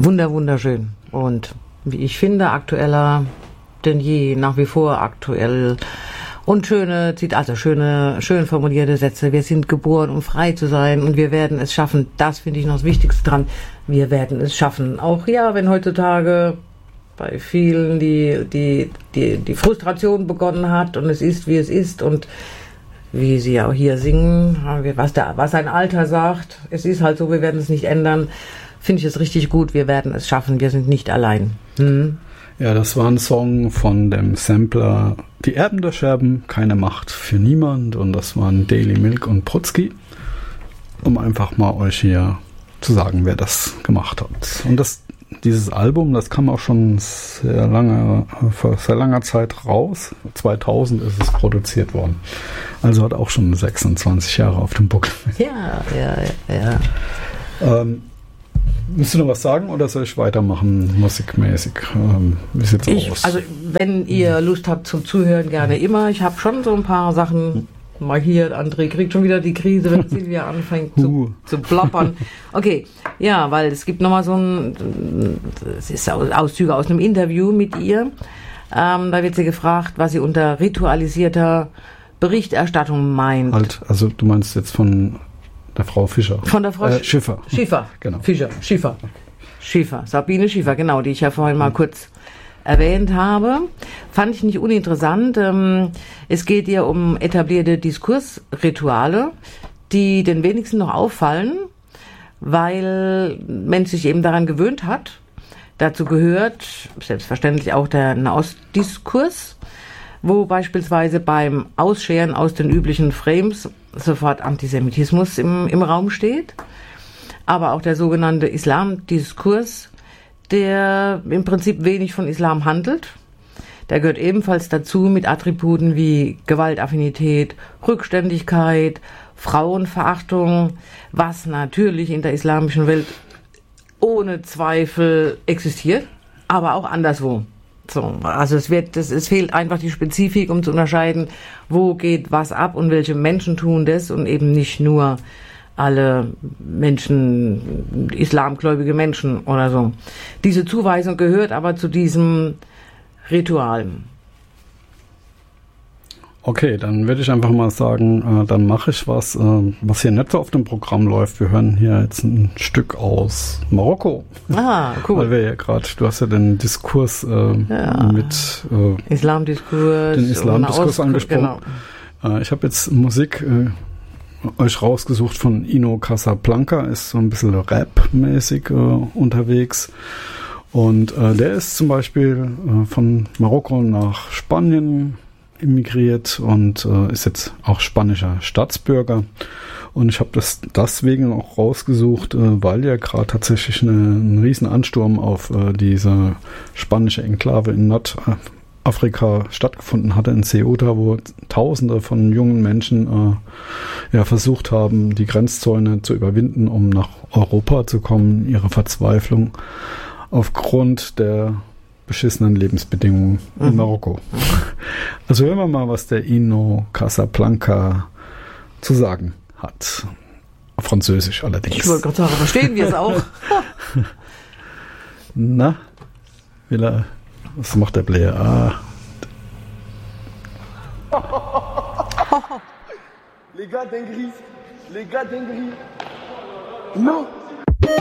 wunderschön. Und wie ich finde, aktueller denn je, nach wie vor aktuell. Und schön formulierte Sätze. Wir sind geboren, um frei zu sein und wir werden es schaffen. Das finde ich noch das Wichtigste dran. Wir werden es schaffen. Auch ja, wenn heutzutage bei vielen die Frustration begonnen hat und es ist, wie es ist und wie sie auch hier singen, was ein Alter sagt, es ist halt so, wir werden es nicht ändern, finde ich es richtig gut. Wir werden es schaffen. Wir sind nicht allein. Ja, das war ein Song von dem Sampler Die Erben der Scherben, keine Macht für niemand, und das waren Daily Milk und Prutzky, um einfach mal euch hier zu sagen, wer das gemacht hat. Und dieses Album, das kam auch schon vor sehr langer Zeit raus. 2000 ist es produziert worden. Also hat auch schon 26 Jahre auf dem Buckel. Ja. Willst du noch was sagen oder soll ich weitermachen, musikmäßig? Wie sieht's aus? Also, wenn ihr Lust habt zum Zuhören, gerne immer. Ich habe schon so ein paar Sachen mal hier. André kriegt schon wieder die Krise, wenn Silvia anfängt zu plappern. Okay, ja, weil es gibt nochmal es ist Auszüge aus einem Interview mit ihr. Da wird sie gefragt, was sie unter ritualisierter Berichterstattung meint. Halt, also du meinst jetzt von der Frau Fischer. Von der Frau Schiffer. Genau. Schiffer. Sabine Schiffer, genau, die ich ja vorhin mal kurz erwähnt habe. Fand ich nicht uninteressant. Es geht ihr um etablierte Diskursrituale, die den wenigsten noch auffallen, weil Mensch sich eben daran gewöhnt hat. Dazu gehört selbstverständlich auch der Nahostdiskurs, wo beispielsweise beim Ausscheren aus den üblichen Frames sofort Antisemitismus im Raum steht, aber auch der sogenannte Islamdiskurs, der im Prinzip wenig von Islam handelt. Der gehört ebenfalls dazu mit Attributen wie Gewaltaffinität, Rückständigkeit, Frauenverachtung, was natürlich in der islamischen Welt ohne Zweifel existiert, aber auch anderswo. So, also es fehlt einfach die Spezifik, um zu unterscheiden, wo geht was ab und welche Menschen tun das und eben nicht nur alle Menschen, islamgläubige Menschen oder so. Diese Zuweisung gehört aber zu diesem Ritual. Okay, dann würde ich einfach mal sagen, dann mache ich was hier nicht so auf dem Programm läuft. Wir hören hier jetzt ein Stück aus Marokko. Ah, cool. Weil wir ja gerade, du hast ja den Diskurs mit Islamdiskurs angesprochen. Genau. Ich habe jetzt Musik euch rausgesucht von Ino Casablanca, ist so ein bisschen Rap-mäßig unterwegs. Und der ist zum Beispiel von Marokko nach Spanien immigriert und ist jetzt auch spanischer Staatsbürger. Und ich habe das deswegen auch rausgesucht, weil ja gerade tatsächlich ein riesen Ansturm auf diese spanische Enklave in Nordafrika stattgefunden hatte, in Ceuta, wo Tausende von jungen Menschen versucht haben, die Grenzzäune zu überwinden, um nach Europa zu kommen. Ihre Verzweiflung aufgrund der beschissenen Lebensbedingungen in Marokko. Also hören wir mal, was der Ino Casablanca zu sagen hat. Auf Französisch allerdings. Ich wollte gerade sagen, verstehen wir es auch? Na, was macht der Blair? Les gars d'Ingrid. Non.